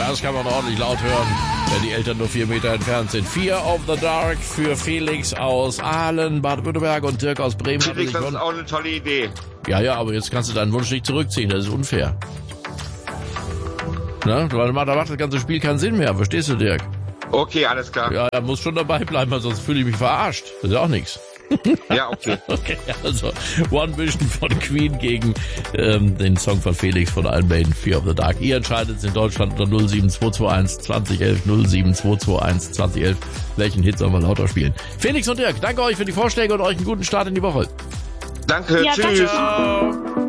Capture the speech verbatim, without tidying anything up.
Das kann man ordentlich laut hören, wenn die Eltern nur vier Meter entfernt sind. Fear of the Dark für Felix aus Aalen, Baden-Württemberg und Dirk aus Bremen. Felix, das ist auch eine tolle Idee. Ja, ja, aber jetzt kannst du deinen Wunsch nicht zurückziehen, das ist unfair. Na, da macht das ganze Spiel keinen Sinn mehr, verstehst du, Dirk? Okay, alles klar. Ja, er muss schon dabei bleiben, weil sonst fühle ich mich verarscht. Das ist ja auch nichts. Ja, okay. Okay, also One Vision von Queen gegen ähm, den Song von Felix von Iron Maiden, Fear of the Dark. Ihr entscheidet es in Deutschland unter null sieben zwei zwei eins zwanzig elf null sieben zwei zwei eins zwanzig elf. Welchen Hit sollen wir lauter spielen? Felix und Dirk, danke euch für die Vorschläge und euch einen guten Start in die Woche. Danke, Ja, tschüss. danke.